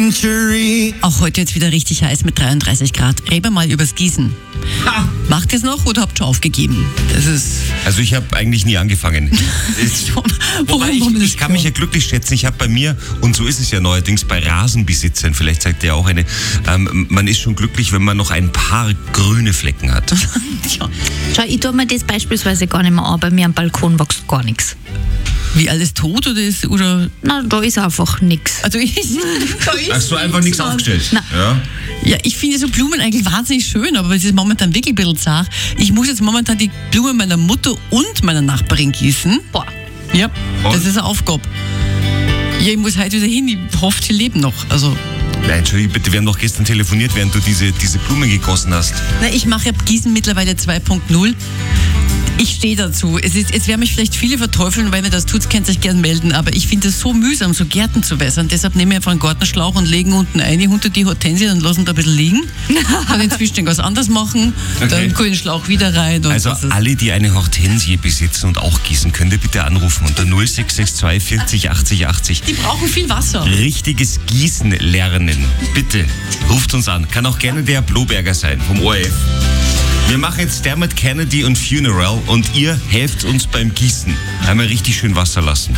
century. Auch heute jetzt wieder richtig heiß mit 33 Grad. Reden wir mal übers Gießen. Ha! Macht ihr es noch oder habt ihr schon aufgegeben? Das ist... Also ich habe eigentlich nie angefangen. Wobei ich kann mich ja glücklich schätzen. Ich habe bei mir, und so ist es ja neuerdings bei Rasenbesitzern, vielleicht sagt ja auch eine, man ist schon glücklich, wenn man noch ein paar grüne Flecken hat. Ja. Schau, ich tue mir das beispielsweise gar nicht mehr an. Bei mir am Balkon wächst gar nichts. Wie, alles tot oder? Na, da ist einfach nichts. Also Hast du einfach nichts aufgestellt? Nein. Ja. Ja, ich finde so Blumen eigentlich wahnsinnig schön, aber es ist momentan wirklich ein bisschen zart. Ich muss jetzt momentan die Blumen meiner Mutter und meiner Nachbarin gießen. Boah. Ja, Und? das ist eine Aufgabe. Ja, ich muss heute wieder hin, ich hoffe, sie leben noch. Also, Nein, Entschuldigung, bitte, wir haben doch gestern telefoniert, während du diese Blumen gegossen hast. na, ich mache ja Gießen mittlerweile 2.0. Ich stehe dazu. Jetzt werden mich vielleicht viele verteufeln, weil wenn das tut, könnt ihr euch gerne melden. Aber ich finde es so mühsam, so Gärten zu wässern. Deshalb nehme ich einfach einen Gartenschlauch und legen unten eine unter die Hortensie und lassen da ein bisschen liegen. Kann inzwischen was anderes machen. Okay. Dann kann ich den Schlauch wieder rein. Und Also das ist- alle, die eine Hortensie besitzen und auch gießen, könnt ihr bitte anrufen unter 0662 40 80 80. Die brauchen viel Wasser. Richtiges Gießen lernen. Bitte, ruft uns an. Kann auch gerne der Bloberger sein, vom ORF. Wir machen jetzt Dermot Kennedy und Funeral und ihr helft uns beim Gießen. Einmal richtig schön Wasser lassen.